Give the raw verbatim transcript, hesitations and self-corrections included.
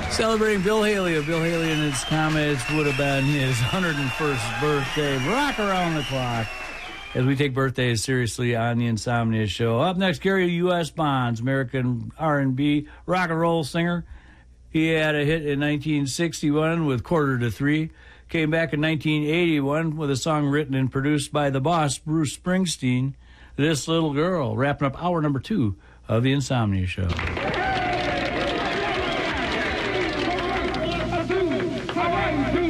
Celebrating Bill Haley of Bill Haley and his Comets would have been his one hundred first birthday. Rock around the clock as we take birthdays seriously on the Insomnia Show. Up next, Gary U S. Bonds, American R and B rock and roll singer. He had a hit in nineteen sixty-one with Quarter to Three. Came back in nineteen eighty-one with a song written and produced by the boss, Bruce Springsteen, This Little Girl, wrapping up hour number two of the Insomnia Show. One, two,